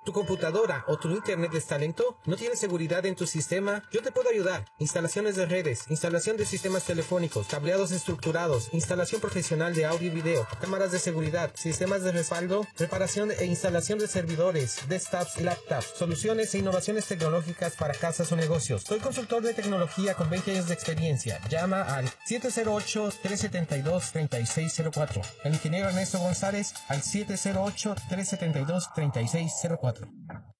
¿Tu computadora o tu internet está lento? ¿No tienes seguridad en tu sistema? Yo te puedo ayudar. Instalaciones de redes, instalación de sistemas telefónicos, cableados estructurados, instalación profesional de audio y video, cámaras de seguridad, sistemas de respaldo, reparación e instalación de servidores, desktops y laptops, soluciones e innovaciones tecnológicas para casas o negocios. Soy consultor de tecnología con 20 años de experiencia. Llama al 708-372-3604. El ingeniero Ernesto González al 708-372-3604.